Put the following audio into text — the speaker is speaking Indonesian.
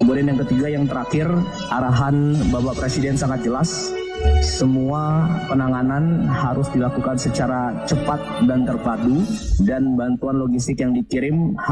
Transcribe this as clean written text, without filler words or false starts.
Kemudian yang ketiga, yang terakhir, arahan Bapak Presiden sangat jelas. Semua penanganan harus dilakukan secara cepat dan terpadu, dan bantuan logistik yang dikirim